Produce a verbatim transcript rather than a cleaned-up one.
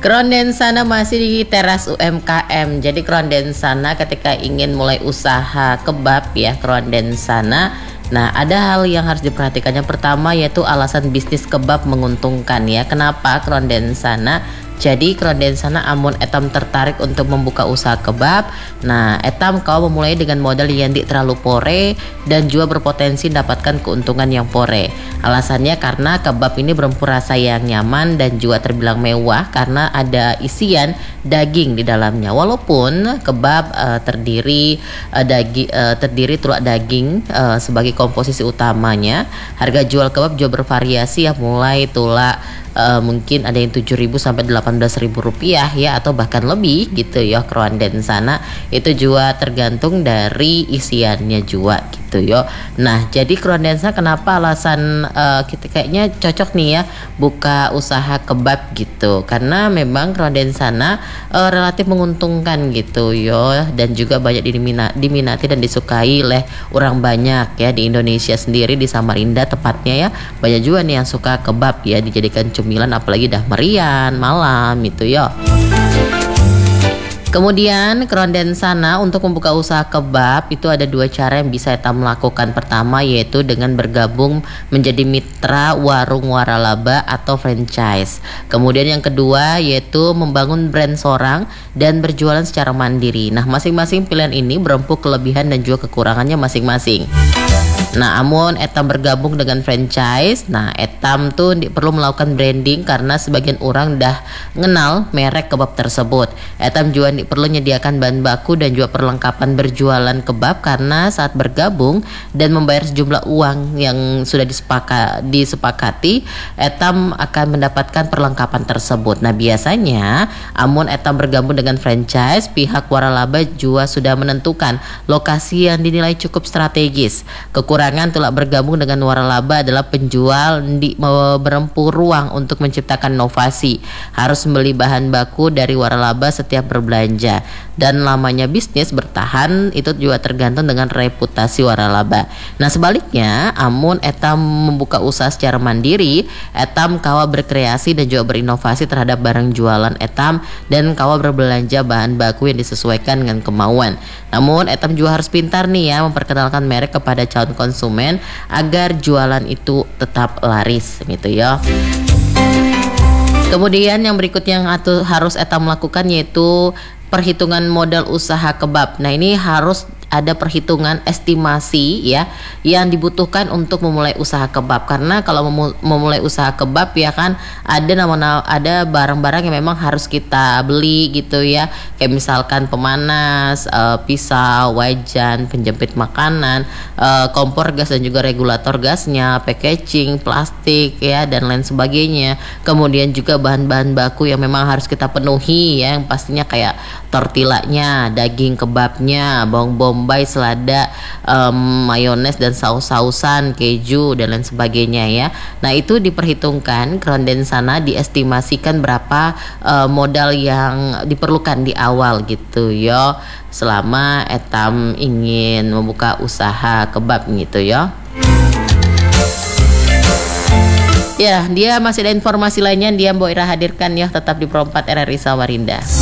Kronden sana masih di teras U M K M. Jadi kronden sana ketika ingin mulai usaha kebab ya, kronden sana. Nah, ada hal yang harus diperhatikan. Yang pertama yaitu alasan bisnis kebab menguntungkan ya. Kenapa kronden sana? Jadi kronden sana amun etam tertarik untuk membuka usaha kebab. Nah, etam kau memulai dengan modal yang di terlalu pore dan juga berpotensi mendapatkan keuntungan yang pore. Alasannya karena kebab ini berempur rasa yang nyaman dan juga terbilang mewah karena ada isian daging di dalamnya. Walaupun kebab uh, terdiri uh, daging uh, terdiri tulak daging uh, sebagai komposisi utamanya, harga jual kebab juga bervariasi ya, mulai tulak Uh, mungkin ada yang tujuh ribu sampai delapan belas ribu rupiah ya, atau bahkan lebih gitu ya kronden sana. Itu juga tergantung dari isiannya juga gitu yo. Nah, jadi kronden sana kenapa alasan uh, kita kayaknya cocok nih ya buka usaha kebab gitu, karena memang kronden sana uh, relatif menguntungkan gitu yo, dan juga banyak diminati, diminati dan disukai oleh orang banyak ya di Indonesia sendiri, di Samarinda tepatnya ya. Banyak juga nih yang suka kebab ya, dijadikan cemilan apalagi dah merian malam itu ya. Kemudian kronden sana untuk membuka usaha kebab itu ada dua cara yang bisa kita melakukan. Pertama yaitu dengan bergabung menjadi mitra warung waralaba atau franchise. Kemudian yang kedua yaitu membangun brand seorang dan berjualan secara mandiri. Nah, masing-masing pilihan ini berempuk kelebihan dan juga kekurangannya masing-masing. Nah, amun etam bergabung dengan franchise, nah etam tuh di, perlu melakukan branding karena sebagian orang dah mengenal merek kebab tersebut. Etam juga di, perlu menyediakan bahan baku dan juga perlengkapan berjualan kebab karena saat bergabung dan membayar sejumlah uang yang sudah disepaka, disepakati, etam akan mendapatkan perlengkapan tersebut. Nah, biasanya amun etam bergabung dengan franchise, pihak waralaba juga sudah menentukan lokasi yang dinilai cukup strategis. Kekurangan tulak bergabung dengan waralaba adalah penjual di berempur ruang untuk menciptakan inovasi, harus membeli bahan baku dari waralaba setiap berbelanja, dan lamanya bisnis bertahan itu juga tergantung dengan reputasi waralaba. Nah, sebaliknya amun etam membuka usaha secara mandiri, etam kawa berkreasi dan juga berinovasi terhadap barang jualan etam dan kawa berbelanja bahan baku yang disesuaikan dengan kemauan. Namun etam juga harus pintar nih ya memperkenalkan merek kepada calon konsumen agar jualan itu tetap laris gitu ya. Kemudian yang berikutnya yang harus etam lakukan yaitu perhitungan modal usaha kebab. Nah, ini harus ada perhitungan estimasi ya yang dibutuhkan untuk memulai usaha kebab, karena kalau memulai usaha kebab ya kan ada nama ada barang-barang yang memang harus kita beli gitu ya, kayak misalkan pemanas, uh, pisau, wajan, penjepit makanan, uh, kompor gas dan juga regulator gasnya, packaging, plastik ya dan lain sebagainya. Kemudian juga bahan-bahan baku yang memang harus kita penuhi ya, yang pastinya kayak tortillanya, daging kebabnya, bawang bombay, selada, um, mayones dan saus-sausan, keju dan lain sebagainya ya. Nah, itu diperhitungkan kronden sana, diestimasikan berapa uh, modal yang diperlukan di awal gitu yo, selama etam ingin membuka usaha kebab gitu yo. Ya, dia masih ada informasi lainnya dia Mbok Ira hadirkan ya, tetap di Pro empat R R I Samarinda.